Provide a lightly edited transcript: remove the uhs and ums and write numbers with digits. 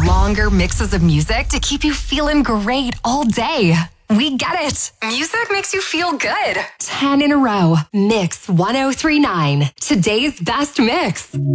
longer mixes of music to keep you feeling great all day. We get it. Music makes you feel good. 10 in a row. Mix 1039. Today's best mix.